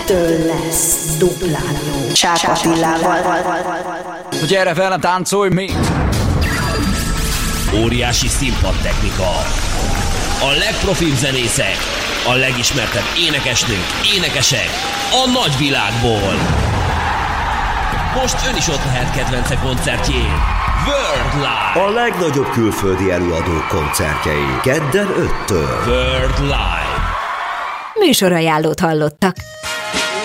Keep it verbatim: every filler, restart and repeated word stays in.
ettől lesz duplán jó. Csák Attilával. Gyere velem, táncolj még! Óriási színpadtechnika. A legprofibb zenészek, a legismertebb énekesnők, énekesek a nagyvilágból. Most ön is ott lehet kedvence koncertjén. World Live. A legnagyobb külföldi előadók koncertjei. Kedden öttől. World Live. Műsorajánlót hallottak.